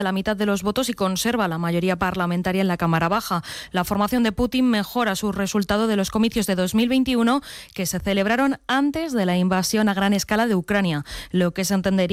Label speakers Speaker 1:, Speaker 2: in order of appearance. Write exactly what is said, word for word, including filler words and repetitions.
Speaker 1: la mitad de los votos y conserva la mayoría parlamentaria en la Cámara Baja. La formación de Putin mejora su resultado de los comicios de dos mil veintiuno que se celebraron antes de la invasión a gran escala de Ucrania, lo que se entendería